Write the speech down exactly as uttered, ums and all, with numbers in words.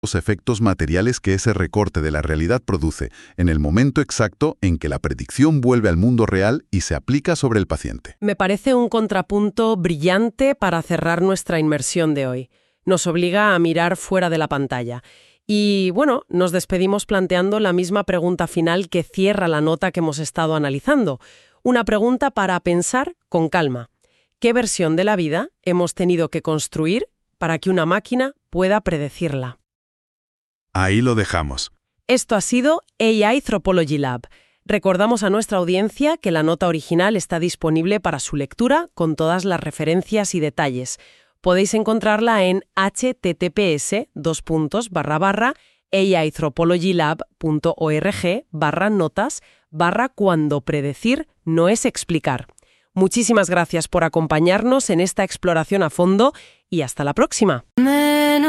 los efectos materiales que ese recorte de la realidad produce en el momento exacto en que la predicción vuelve al mundo real y se aplica sobre el paciente. Me parece un contrapunto brillante para cerrar nuestra inmersión de hoy. Nos obliga a mirar fuera de la pantalla. Y bueno, nos despedimos planteando la misma pregunta final que cierra la nota que hemos estado analizando. Una pregunta para pensar con calma. ¿Qué versión de la vida hemos tenido que construir para que una máquina pueda predecirla? Ahí lo dejamos. Esto ha sido A I Anthropology Lab. Recordamos a nuestra audiencia que la nota original está disponible para su lectura con todas las referencias y detalles. Podéis encontrarla en https dos puntos barra barra aianthropologylab.org barra notas barra cuando predecir no es explicar. Muchísimas gracias por acompañarnos en esta exploración a fondo y hasta la próxima.